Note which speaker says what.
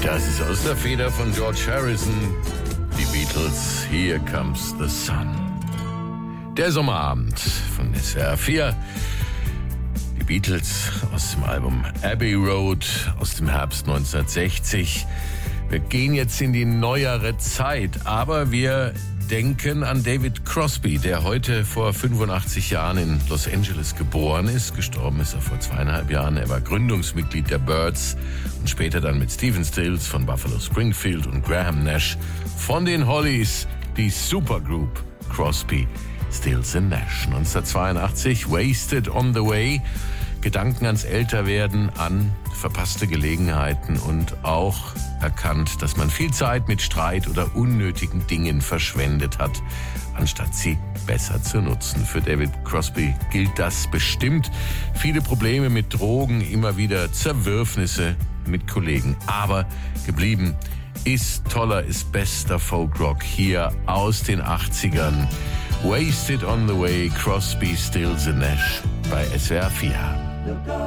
Speaker 1: Das ist aus der Feder von George Harrison. Die Beatles, Here Comes the Sun. Der Sommerabend von SWR 4. Die Beatles aus dem Album Abbey Road aus dem Herbst 1960. Wir gehen jetzt in die neuere Zeit, aber wir denken an David Crosby, der heute vor 85 Jahren in Los Angeles geboren ist. Gestorben ist er vor 2,5 Jahren. Er war Gründungsmitglied der Byrds und später dann mit Stephen Stills von Buffalo Springfield und Graham Nash von den Hollies, die Supergroup Crosby, Stills and Nash. 1982, Wasted on the Way. Gedanken ans Älterwerden, an verpasste Gelegenheiten und auch erkannt, dass man viel Zeit mit Streit oder unnötigen Dingen verschwendet hat, anstatt sie besser zu nutzen. Für David Crosby gilt das bestimmt. Viele Probleme mit Drogen, immer wieder Zerwürfnisse mit Kollegen. Aber geblieben ist toller, ist bester Folkrock hier aus den 80ern. Wasted on the Way, Crosby, Stills and Nash bei SWR 4.